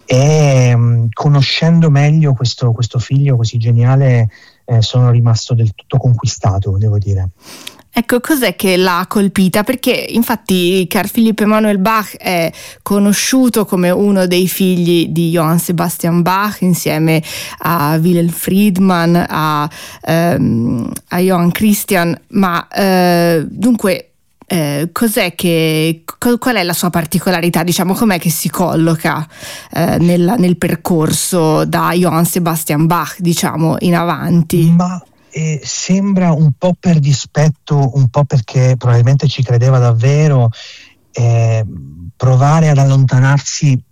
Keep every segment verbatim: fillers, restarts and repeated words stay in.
e mh, conoscendo meglio questo, questo figlio così geniale eh, sono rimasto del tutto conquistato, devo dire. Ecco, cos'è che l'ha colpita? Perché infatti Carl Philipp Emanuel Bach è conosciuto come uno dei figli di Johann Sebastian Bach, insieme a Wilhelm Friedmann, a, ehm, a Johann Christian, ma eh, dunque eh, cos'è che, qual è la sua particolarità? Diciamo, com'è che si colloca eh, nel, nel percorso da Johann Sebastian Bach, diciamo, in avanti? Ma E sembra un po' per dispetto, un po' perché probabilmente ci credeva davvero, eh, provare ad allontanarsi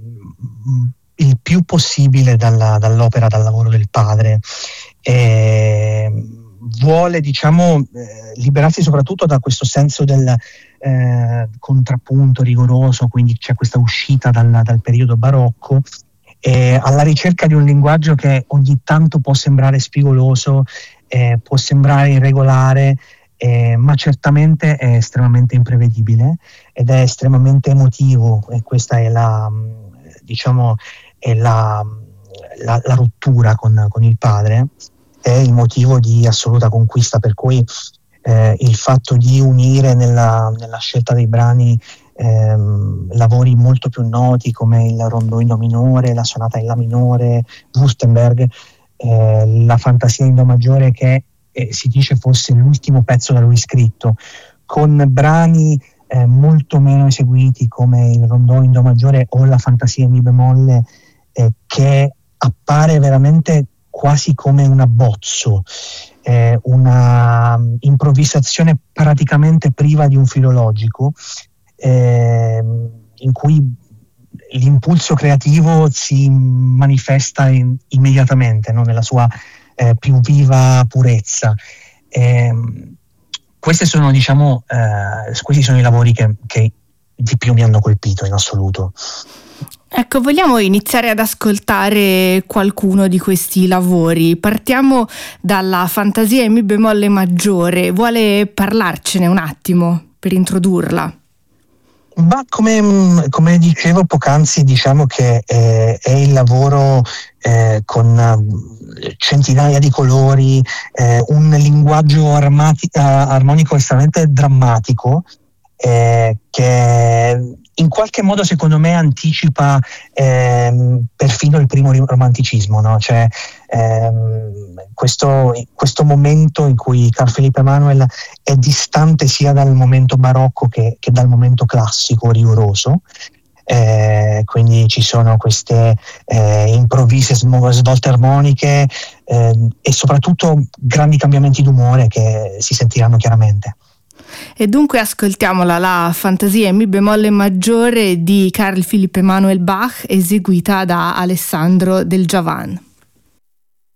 il più possibile dalla, dall'opera, dal lavoro del padre. Eh, vuole, diciamo, eh, liberarsi soprattutto da questo senso del eh, contrappunto rigoroso, quindi c'è questa uscita dal, dal periodo barocco, eh, alla ricerca di un linguaggio che ogni tanto può sembrare spigoloso, eh, può sembrare irregolare, eh, ma certamente è estremamente imprevedibile ed è estremamente emotivo, e questa è la, diciamo, è la, la, la rottura con, con il padre, è il motivo di assoluta conquista, per cui eh, il fatto di unire nella, nella scelta dei brani Ehm, lavori molto più noti come il rondò in do minore, la sonata in la minore, Wurtemberg, eh, la fantasia in do maggiore, che eh, si dice fosse l'ultimo pezzo da lui scritto, con brani eh, molto meno eseguiti come il rondò in do maggiore o la fantasia in mi bemolle, eh, che appare veramente quasi come un abbozzo, eh, una improvvisazione praticamente priva di un filo logico, Eh, in cui l'impulso creativo si manifesta in, immediatamente, no? Nella sua eh, più viva purezza. Eh, queste sono, diciamo, eh, questi sono i lavori che, che di più mi hanno colpito in assoluto. Ecco, vogliamo iniziare ad ascoltare qualcuno di questi lavori. Partiamo dalla fantasia in mi bemolle maggiore. Vuole parlarcene un attimo per introdurla? Ma come, come dicevo poc'anzi, diciamo che eh, è il lavoro eh, con eh, centinaia di colori, eh, un linguaggio armati- uh, armonico estremamente drammatico, eh, che in qualche modo secondo me anticipa eh, perfino il primo romanticismo, no? Cioè ehm, questo, questo momento in cui Carl Philipp Emanuel è distante sia dal momento barocco che, che dal momento classico rigoroso. Eh, quindi ci sono queste eh, improvvise sm- svolte armoniche eh, e soprattutto grandi cambiamenti d'umore che si sentiranno chiaramente. E dunque ascoltiamola, la fantasia in mi bemolle maggiore di Carl Philipp Emanuel Bach, eseguita da Alessandro Del Giavan.